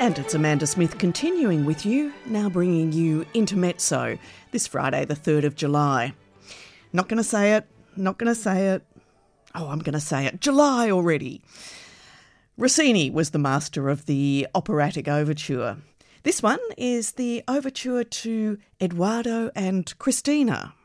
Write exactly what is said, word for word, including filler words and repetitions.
And it's Amanda Smith continuing with you, now bringing you Intermezzo this Friday, the third of July. Not going to say it, not going to say it. Oh, I'm going to say it. July already. Rossini was the master of the operatic overture. This one is the overture to Edoardo and Cristina.